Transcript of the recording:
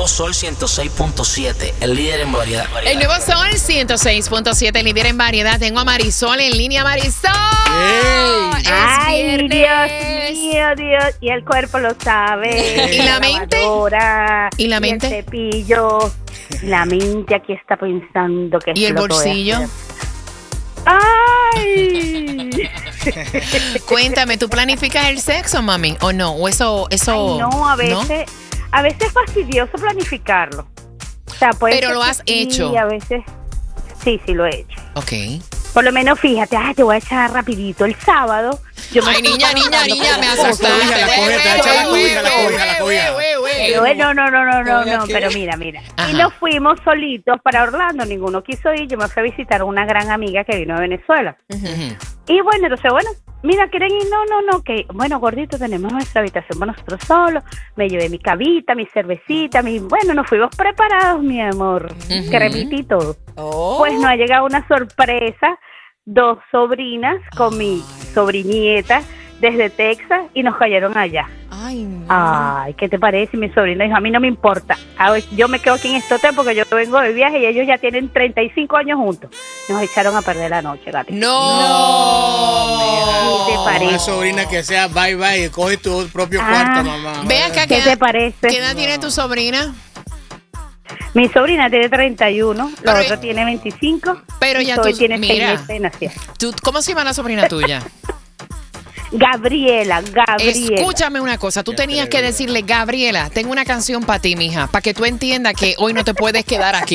nuevo Sol 106.7, el líder en variedad. El nuevo Sol 106.7, el líder en variedad. Tengo a Marisol en línea. ¡Marisol! ¡Ey! Ay, viernes. Dios mío, Dios. Y el cuerpo lo sabe. ¿Y la mente? lavadora, ¿Y la mente? el cepillo. La mente aquí está pensando que ¿Y el es lo que voy a bolsillo? hacer. ¡Ay! Cuéntame, ¿tú planificas el sexo, mami? ¿O no? ¿O eso? Ay, no, a veces es fastidioso planificarlo. O sea, puede Pero ser lo que has sí, hecho. a veces, sí, lo he hecho. Ok. Por lo menos fíjate, te voy a echar rapidito. El sábado, yo me Ay, fui niña, para me Orlando con mi asustaste. esposo. La cobija, echa la cobija. Pero, no, pero mira. Ajá. Y nos fuimos solitos para Orlando, ninguno quiso ir. Yo me fui a visitar a una gran amiga que vino de Venezuela. Ujú. Y bueno, entonces, mira, ¿quieren ir? No, que bueno, gordito, tenemos nuestra habitación para nosotros solos. Me llevé mi cavita, mi cervecita, bueno, nos fuimos preparados, mi amor. Ujú. Cremita y todo. Oh. Pues nos ha llegado una sorpresa, 2 sobrinas con mi sobrinieta desde Texas y nos cayeron allá. Ay, no. Ay, ¿qué te parece? Mi sobrina dijo, a mí no me importa. Yo me quedo aquí en este hotel porque yo vengo de viaje y ellos ya tienen 35 años juntos. Nos echaron a perder la noche, Gati. No. ¿Qué te parece? Una sobrina que sea bye, coge tu propio cuarto, mamá. Ve acá, ¿Qué te parece? ¿Qué edad tiene tu sobrina? Mi sobrina tiene 31, la Pero- otra tiene 25. Pero y ya Zoe tú, tiene 6 mira. meses de nacida. ¿Cómo se llama la sobrina tuya? Gabriela. Escúchame una cosa, tú tenías que decirle, Gabriela, tengo una canción para ti, mija, para que tú entiendas que hoy no te puedes quedar aquí.